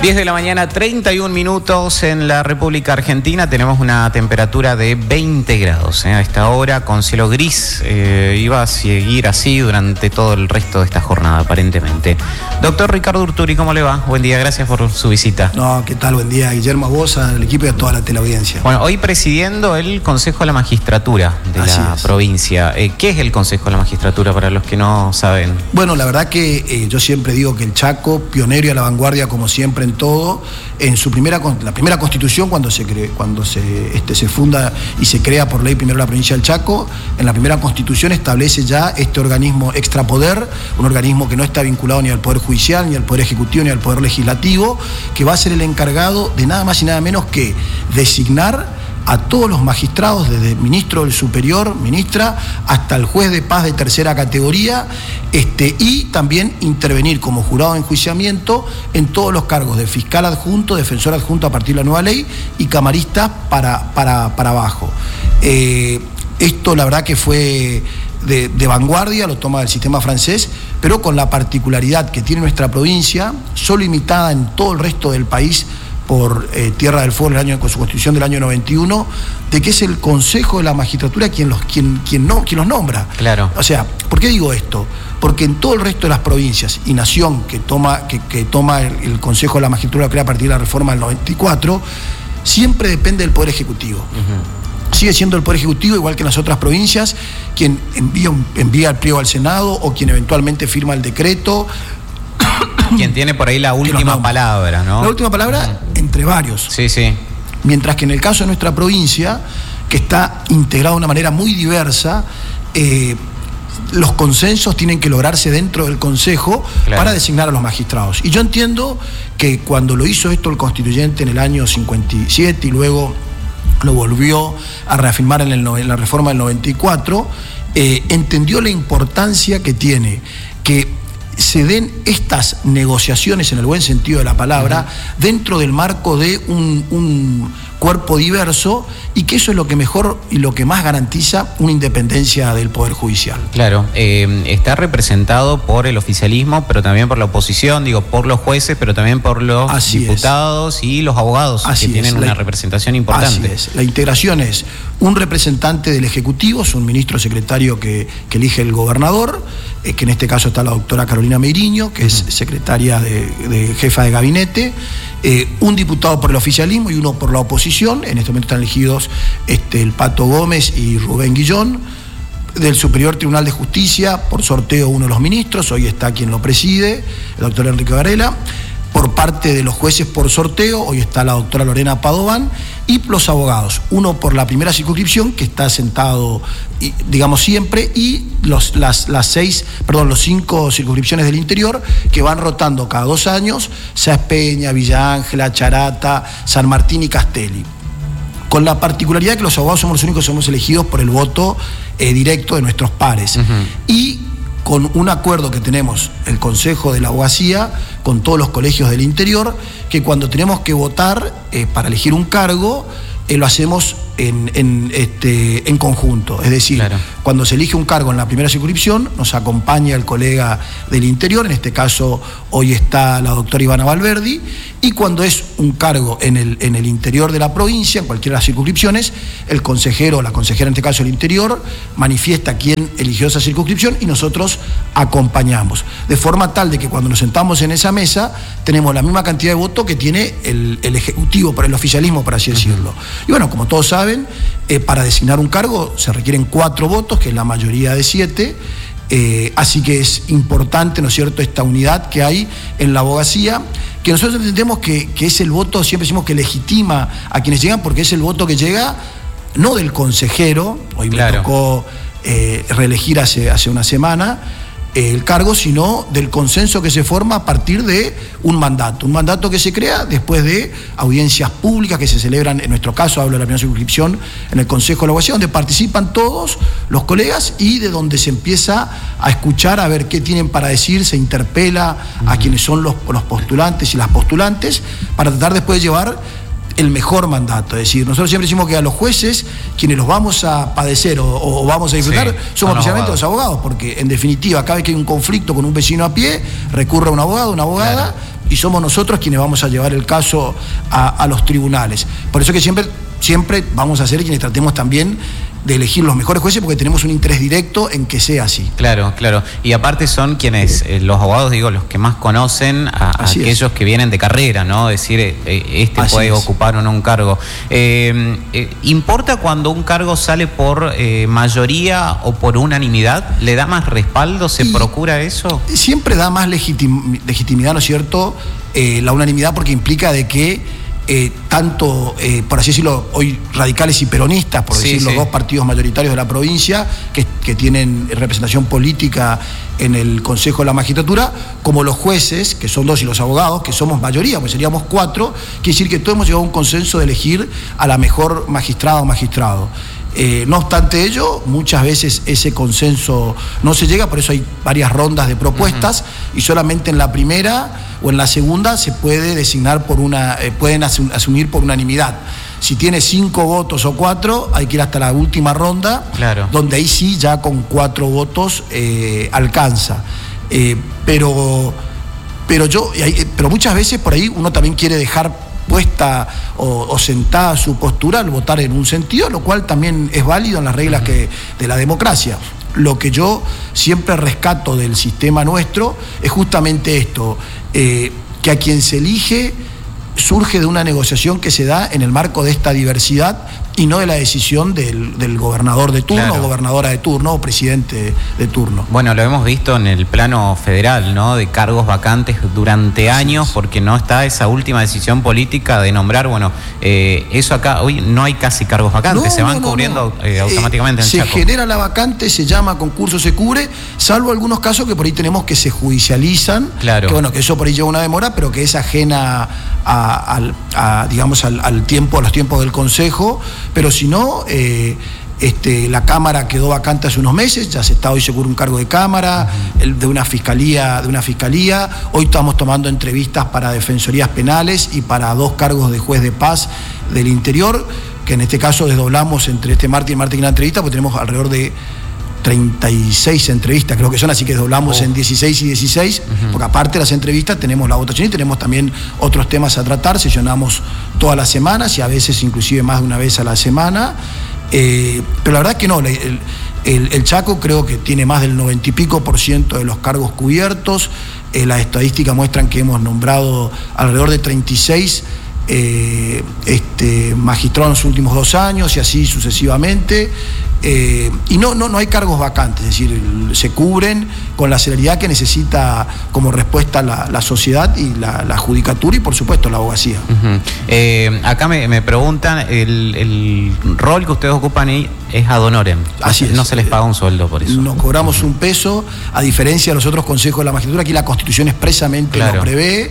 10 de la mañana, 31 minutos en la República Argentina. Tenemos una temperatura de 20 grados a esta hora, con cielo gris. Iba a seguir así durante todo el resto de esta jornada, aparentemente. Doctor Ricardo Urturi, ¿cómo le va? Buen día, gracias por su visita. No, ¿qué tal? Buen día, Guillermo, a vos, al equipo y a toda la teleaudiencia. Bueno, hoy presidiendo el Consejo de la Magistratura de la provincia. ¿Qué es el Consejo de la Magistratura para los que no saben? Bueno, la verdad que yo siempre digo que el Chaco, pionero y a la vanguardia como siempre en todo, en la primera constitución cuando se funda y se crea por ley primero la provincia del Chaco, en la primera constitución establece ya este organismo extrapoder, un organismo que no está vinculado ni al Poder Judicial, ni al Poder Ejecutivo, ni al Poder Legislativo, que va a ser el encargado de nada más y nada menos que designar a todos los magistrados, desde el ministro del Superior, ministra, hasta el juez de paz de tercera categoría, y también intervenir como jurado de enjuiciamiento en todos los cargos de fiscal adjunto, defensor adjunto a partir de la nueva ley y camarista para abajo. Esto la verdad que fue de vanguardia, lo toma del sistema francés, pero con la particularidad que tiene nuestra provincia, solo imitada en todo el resto del país por Tierra del Fuego con su constitución del año 91, de que es el Consejo de la Magistratura quien los nombra. Claro. O sea, ¿por qué digo esto? Porque en todo el resto de las provincias y nación que toma el Consejo de la Magistratura, que a partir de la reforma del 94, siempre depende del Poder Ejecutivo. Sigue siendo el Poder Ejecutivo, igual que en las otras provincias, quien envía el pliego al Senado o quien eventualmente firma el decreto. Quien tiene por ahí la última palabra, ¿no? La última palabra entre varios. Sí, sí. Mientras que en el caso de nuestra provincia, que está integrada de una manera muy diversa, los consensos tienen que lograrse dentro del Consejo, claro, para designar a los magistrados. Y yo entiendo que cuando lo hizo esto el constituyente en el año 57 y luego lo volvió a reafirmar en la reforma del 94, entendió la importancia que tiene que se den estas negociaciones, en el buen sentido de la palabra, dentro del marco de un cuerpo diverso, y que eso es lo que mejor y lo que más garantiza una independencia del Poder Judicial. Claro, está representado por el oficialismo, pero también por la oposición, por los jueces, pero también por los diputados y los abogados, que tienen una representación importante. Así es, la integración es un representante del Ejecutivo, es un ministro secretario que elige el gobernador, que en este caso está la doctora Carolina Meiriño, que es secretaria de jefa de gabinete, un diputado por el oficialismo y uno por la oposición. En este momento están elegidos el Pato Gómez y Rubén Guillón. Del Superior Tribunal de Justicia, por sorteo, uno de los ministros, hoy está quien lo preside, el doctor Enrique Varela. Por parte de los jueces por sorteo, hoy está la doctora Lorena Padovan, y los abogados, uno por la primera circunscripción, que está sentado, siempre, y los 5 circunscripciones del interior, que van rotando cada 2 años, Sáenz Peña, Villa Ángela, Charata, San Martín y Castelli. Con la particularidad que los abogados somos los únicos que somos elegidos por el voto directo de nuestros pares. Y con un acuerdo que tenemos el Consejo de la Abogacía con todos los colegios del interior, que cuando tenemos que votar para elegir un cargo, lo hacemos en conjunto. Es decir, claro, cuando se elige un cargo en la primera circunscripción, nos acompaña el colega del interior, en este caso hoy está la doctora Ivana Valverdi, y cuando es un cargo en el interior de la provincia, en cualquiera de las circunscripciones, el consejero o la consejera, en este caso el interior, manifiesta quién eligió esa circunscripción y nosotros acompañamos. De forma tal de que cuando nos sentamos en esa mesa, tenemos la misma cantidad de votos que tiene el Ejecutivo, por el oficialismo, por así decirlo. Y bueno, como todos saben, para designar un cargo se requieren 4 votos, que es la mayoría de 7, así que es importante, ¿no es cierto?, esta unidad que hay en la abogacía, que nosotros entendemos que es el voto, siempre decimos que legitima a quienes llegan, porque es el voto que llega no del consejero, hoy me tocó reelegir hace una semana el cargo, sino del consenso que se forma a partir de un mandato que se crea después de audiencias públicas que se celebran, en nuestro caso hablo de la primera circunscripción, en el Consejo de la Abogacía, donde participan todos los colegas y de donde se empieza a escuchar, a ver qué tienen para decir, se interpela a quienes son los postulantes y las postulantes, para tratar después de llevar el mejor mandato. Es decir, nosotros siempre decimos que a los jueces, quienes los vamos a padecer o vamos a disfrutar, somos especialmente los abogados, porque en definitiva, cada vez que hay un conflicto con un vecino a pie, recurre a un abogado, una abogada, y somos nosotros quienes vamos a llevar el caso a los tribunales. Por eso que siempre vamos a ser quienes tratemos también de elegir los mejores jueces, porque tenemos un interés directo en que sea así. Claro. Y aparte son quienes, los abogados, digo, los que más conocen a aquellos que vienen de carrera, ¿no? Decir, puede ocupar o no un cargo. ¿Importa cuando un cargo sale por mayoría o por unanimidad? ¿Le da más respaldo? ¿Se procura eso? Siempre da más legitimidad, ¿no es cierto? La unanimidad, porque implica de que tanto, por así decirlo, hoy radicales y peronistas, por decir los dos partidos mayoritarios de la provincia, que tienen representación política en el Consejo de la Magistratura, como los jueces, que son 2, y los abogados, que somos mayoría, pues seríamos 4, quiere decir que todos hemos llegado a un consenso de elegir a la mejor magistrada o magistrado. No obstante ello, muchas veces ese consenso no se llega, por eso hay varias rondas de propuestas, y solamente en la primera o en la segunda se puede designar pueden asumir por unanimidad. Si tiene 5 votos o 4, hay que ir hasta la última ronda, donde ahí sí ya con 4 votos alcanza. Pero muchas veces por ahí uno también quiere dejar puesta o sentada su postura al votar en un sentido, lo cual también es válido en las reglas de la democracia. Lo que yo siempre rescato del sistema nuestro es justamente esto, que a quien se elige surge de una negociación que se da en el marco de esta diversidad y no de la decisión del gobernador de turno, o gobernadora de turno, o presidente de turno. Bueno, lo hemos visto en el plano federal, ¿no? De cargos vacantes durante años, porque no está esa última decisión política de nombrar, eso acá, hoy no hay casi cargos vacantes, se van cubriendo automáticamente en se Chaco. Genera la vacante, se llama concurso, se cubre, salvo algunos casos que por ahí tenemos que se judicializan, que eso por ahí lleva una demora, pero que es ajena a los tiempos del Consejo. Pero si no, la Cámara quedó vacante hace unos meses, ya hoy se cubre un cargo de Cámara, de una fiscalía. Hoy estamos tomando entrevistas para defensorías penales y para 2 cargos de juez de paz del interior, que en este caso desdoblamos entre este martes y el martes en la entrevista, porque tenemos alrededor de 36 entrevistas, creo que son, así que doblamos en 16 y 16, porque aparte de las entrevistas tenemos la votación y tenemos también otros temas a tratar, sesionamos todas las semanas y a veces inclusive más de una vez a la semana, pero la verdad es que no, el Chaco creo que tiene más del 90 y pico % de los cargos cubiertos, las estadísticas muestran que hemos nombrado alrededor de 36 magistrados en los últimos 2 años y así sucesivamente, y no hay cargos vacantes, es decir, se cubren con la celeridad que necesita como respuesta la sociedad y la judicatura y por supuesto la abogacía. Acá me preguntan, el rol que ustedes ocupan ahí es ad honorem, no se les paga un sueldo por eso. No cobramos un peso, a diferencia de los otros consejos de la magistratura, aquí la Constitución expresamente lo prevé.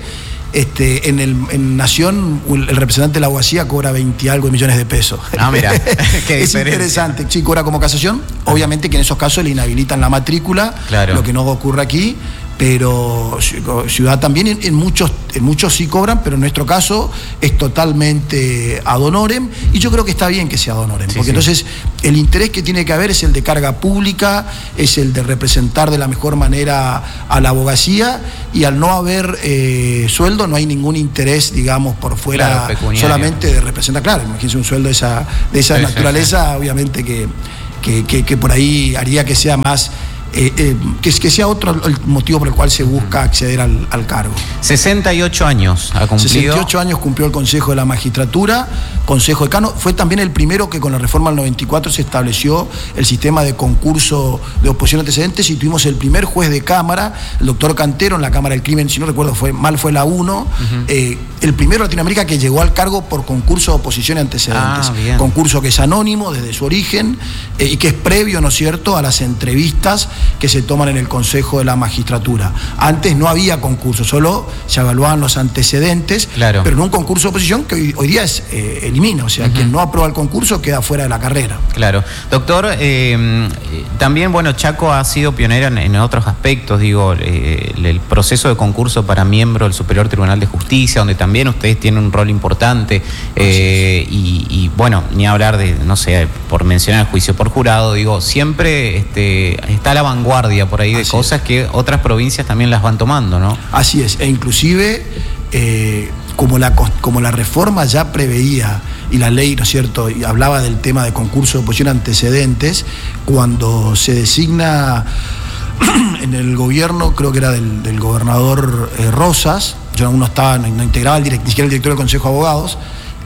En Nación, el representante de la abogacía cobra 20 y algo millones de pesos. Mira, qué es interesante. Sí, cobra como casación. Obviamente que en esos casos le inhabilitan la matrícula, lo que no ocurre aquí. Pero Ciudad también, en muchos sí cobran, pero en nuestro caso es totalmente ad honorem, y yo creo que está bien que sea ad honorem, porque entonces el interés que tiene que haber es el de carga pública, es el de representar de la mejor manera a la abogacía, y al no haber sueldo no hay ningún interés, digamos, por fuera solamente de representar. Imagínense un sueldo de esa naturaleza, obviamente que por ahí haría que sea más... que sea otro el motivo por el cual se busca acceder al cargo. 68 años ha cumplido. 68 años cumplió el Consejo de la Magistratura, Consejo Decano. Fue también el primero que con la reforma del 94 se estableció el sistema de concurso de oposición a antecedentes, y tuvimos el primer juez de Cámara, el doctor Cantero, en la Cámara del Crimen, si no recuerdo fue la 1, el primero de Latinoamérica que llegó al cargo por concurso de oposición a antecedentes. Concurso que es anónimo desde su origen y que es previo, ¿no es cierto?, a las entrevistas que se toman en el Consejo de la Magistratura. Antes no había concurso, solo se evaluaban los antecedentes, pero en un concurso de oposición que hoy día elimina, o sea, quien no aprueba el concurso queda fuera de la carrera. Doctor, también, Chaco ha sido pionera en otros aspectos, el proceso de concurso para miembro del Superior Tribunal de Justicia, donde también ustedes tienen un rol importante, y ni hablar de, no sé, por mencionar el juicio por jurado, siempre está a la vanguardia vanguardia por ahí de cosas que otras provincias también las van tomando, ¿no? Así es, e inclusive como la reforma ya preveía y la ley, ¿no es cierto?, y hablaba del tema de concurso de oposición antecedentes, cuando se designa en el gobierno, creo que era del gobernador Rosas, yo aún no estaba, no integraba ni siquiera el director del Consejo de Abogados,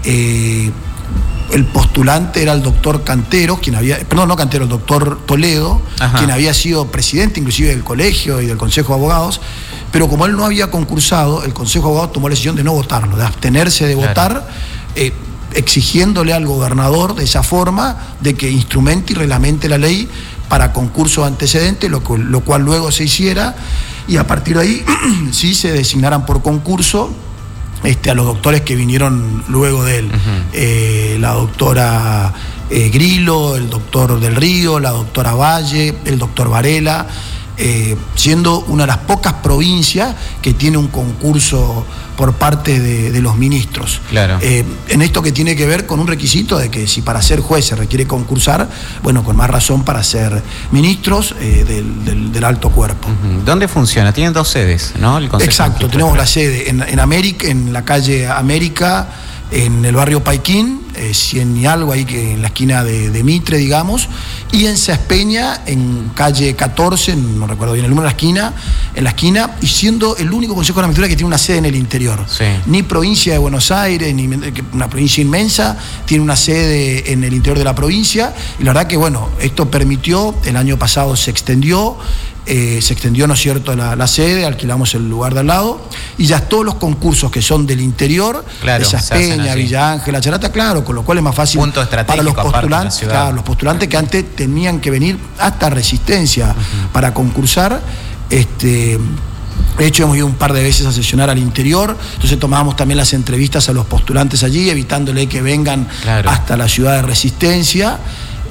el postulante era el doctor Cantero, el doctor Toledo, quien había sido presidente inclusive del colegio y del Consejo de Abogados, pero como él no había concursado, el Consejo de Abogados tomó la decisión de no votarlo, de abstenerse de votar, exigiéndole al gobernador de esa forma de que instrumente y reglamente la ley para concursos antecedentes, lo cual luego se hiciera, y a partir de ahí sí se designaran por concurso a los doctores que vinieron luego de él. La doctora Grillo, el doctor Del Río, la doctora Valle, el doctor Varela, siendo una de las pocas provincias que tiene un concurso por parte de los ministros. Claro. En esto que tiene que ver con un requisito de que si para ser juez se requiere concursar, bueno, con más razón para ser ministros del alto cuerpo. ¿Dónde funciona? Tienen 2 sedes, ¿no? El Consejo. Exacto, tenemos la sede en América, en la calle América, en el barrio Paiquín, 100 y algo ahí, que en la esquina de Mitre, digamos, y en Saspeña, en calle 14, no recuerdo bien el número en la esquina, y siendo el único Consejo de la Magistratura que tiene una sede en el interior. Sí. Ni provincia de Buenos Aires, ni una provincia inmensa, tiene una sede en el interior de la provincia, y la verdad que, bueno, esto permitió, el año pasado se extendió, ¿no es cierto?, la sede, alquilamos el lugar de al lado, y ya todos los concursos que son del interior, de Saspeña, Villa Ángela, Charata, claro, con lo cual es más fácil para los postulantes, los postulantes que antes tenían que venir hasta Resistencia para concursar. De hecho, hemos ido un par de veces a sesionar al interior, entonces tomábamos también las entrevistas a los postulantes allí, evitándole que vengan hasta la ciudad de Resistencia.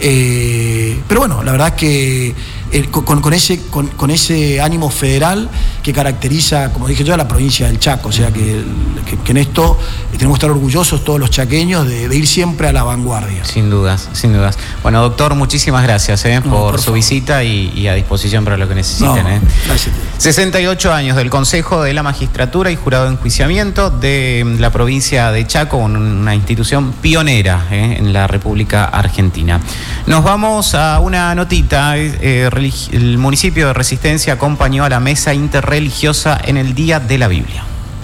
Pero bueno, la verdad es que con ese ánimo federal que caracteriza, como dije yo, a la provincia del Chaco, o sea que en esto tenemos que estar orgullosos todos los chaqueños de ir siempre a la vanguardia. Sin dudas, sin dudas. Bueno, doctor, muchísimas gracias por su visita y a disposición para lo que necesiten. Gracias. 68 años del Consejo de la Magistratura y Jurado de Enjuiciamiento de la provincia de Chaco, una institución pionera en la República Argentina. Nos vamos a una notita. El municipio de Resistencia acompañó a la mesa interreligiosa en el Día de la Biblia.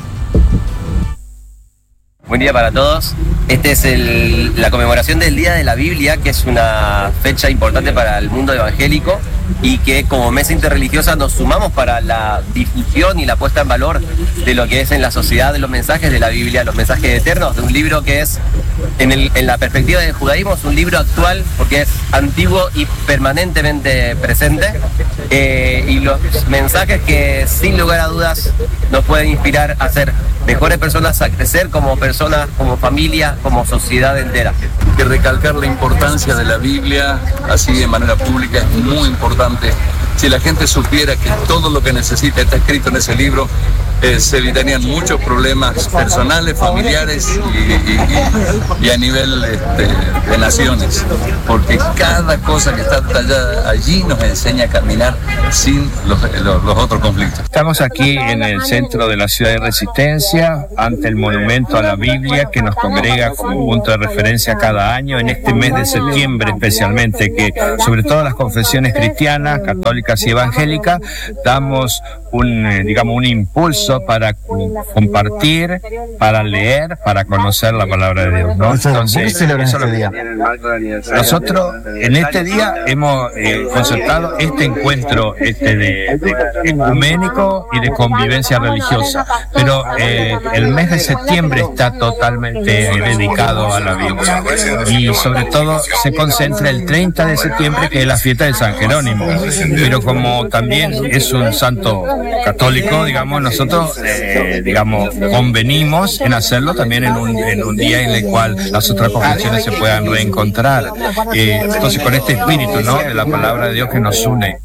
Buen día para todos. Este es la conmemoración del Día de la Biblia, que es una fecha importante para el mundo evangélico y que como mesa interreligiosa nos sumamos para la difusión y la puesta en valor de lo que es en la sociedad de los mensajes de la Biblia, los mensajes eternos, de un libro que es, en la perspectiva del judaísmo, es un libro actual porque es antiguo y permanentemente presente, y los mensajes que sin lugar a dudas nos pueden inspirar a ser mejores personas, a crecer como personas, como familia, como sociedad entera. Que recalcar la importancia de la Biblia así de manera pública es muy importante. Si la gente supiera que todo lo que necesita está escrito en ese libro, se evitarían muchos problemas personales, familiares y a nivel de naciones, porque cada cosa que está detallada allí nos enseña a caminar sin los otros conflictos. Estamos aquí en el centro de la ciudad de Resistencia, ante el monumento a la Biblia que nos congrega como punto de referencia cada año, en este mes de septiembre especialmente, que sobre todo las confesiones cristianas, católicas y evangélicas, damos un impulso para compartir, para leer, para conocer la palabra de Dios, ¿no? Entonces, nosotros en este día hemos concertado este encuentro de ecuménico y de convivencia religiosa, pero el mes de septiembre está totalmente dedicado a la Biblia y sobre todo se concentra el 30 de septiembre, que es la fiesta de San Jerónimo, pero como también es un santo católico, digamos, nosotros convenimos en hacerlo también en un día en el cual las otras confesiones se puedan reencontrar. Entonces, con este espíritu, ¿no?, de la palabra de Dios que nos une